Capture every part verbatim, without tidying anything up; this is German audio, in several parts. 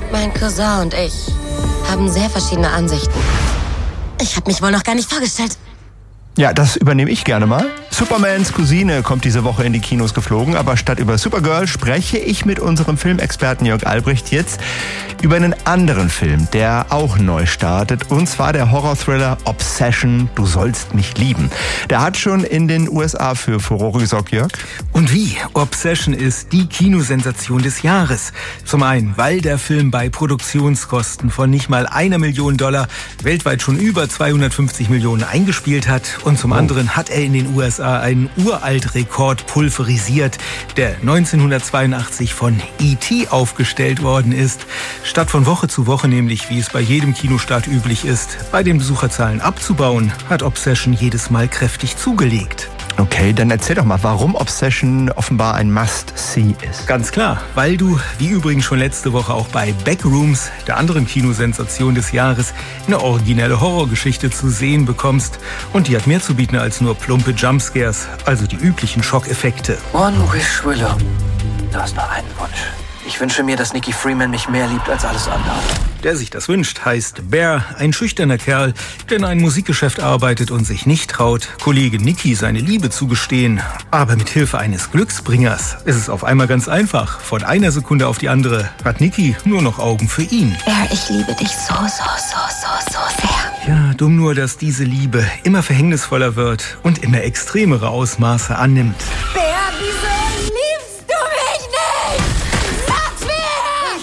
Mein Cousin und ich haben sehr verschiedene Ansichten. Ich habe mich wohl noch gar nicht vorgestellt. Ja, das übernehme ich gerne mal. Supermans Cousine kommt diese Woche in die Kinos geflogen, aber statt über Supergirl spreche ich mit unserem Filmexperten Jörg Albrecht jetzt über einen anderen Film, der auch neu startet, und zwar der Horror-Thriller Obsession, du sollst mich lieben. Der hat schon in den U S A für Furore gesorgt, Jörg. Und wie? Obsession ist die Kinosensation des Jahres. Zum einen, weil der Film bei Produktionskosten von nicht mal einer Million Dollar weltweit schon über zweihundertfünfzig Millionen eingespielt hat. Und zum anderen hat er in den U S A einen Uralt-Rekord pulverisiert, der neunzehnhundertzweiundachtzig von E T aufgestellt worden ist. Statt von Woche zu Woche nämlich, wie es bei jedem Kinostart üblich ist, bei den Besucherzahlen abzubauen, hat Obsession jedes Mal kräftig zugelegt. Okay, dann erzähl doch mal, warum Obsession offenbar ein Must-See ist. Ganz klar, weil du, wie übrigens schon letzte Woche auch bei Backrooms, der anderen Kinosensation des Jahres, eine originelle Horrorgeschichte zu sehen bekommst. Und die hat mehr zu bieten als nur plumpe Jumpscares, also die üblichen Schockeffekte. One wish, Willow. Du hast nur einen Wunsch. Ich wünsche mir, dass Nikki Freeman mich mehr liebt als alles andere. Der sich das wünscht, heißt Bear, ein schüchterner Kerl, der in einem Musikgeschäft arbeitet und sich nicht traut, Kollege Nikki seine Liebe zu gestehen. Aber mit Hilfe eines Glücksbringers ist es auf einmal ganz einfach. Von einer Sekunde auf die andere hat Nikki nur noch Augen für ihn. Bear, ich liebe dich so, so, so, so, so sehr. Ja, dumm nur, dass diese Liebe immer verhängnisvoller wird und immer extremere Ausmaße annimmt. Bear, wieso liebst du mich nicht? Sag's mir! Ich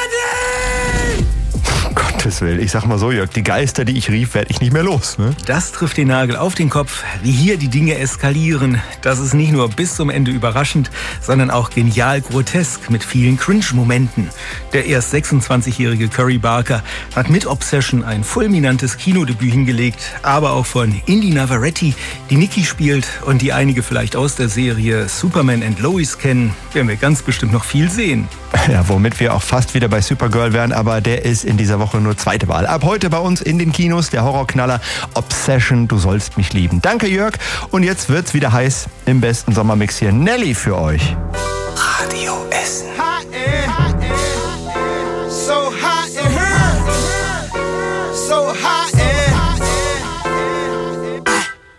liebe dich! Gottes Willen, ich sag mal so, Jörg, die Geister, die ich rief, werde ich nicht mehr los, ne? Das trifft den Nagel auf den Kopf, wie hier die Dinge eskalieren. Das ist nicht nur bis zum Ende überraschend, sondern auch genial grotesk mit vielen Cringe-Momenten. Der erst sechsundzwanzigjährige Curry Barker hat mit Obsession ein fulminantes Kinodebüt hingelegt, aber auch von Indy Navarrete, die Nikki spielt und die einige vielleicht aus der Serie Superman and Lois kennen, werden wir ganz bestimmt noch viel sehen. Ja, womit wir auch fast wieder bei Supergirl wären, aber der ist in dieser Woche nur zweite Wahl. Ab heute bei uns in den Kinos der Horrorknaller Obsession, du sollst mich lieben. Danke, Jörg. Und jetzt wird's wieder heiß im besten Sommermix hier. Nelly für euch. Radio Essen. Hot in, hot in, so hot in here, so hot in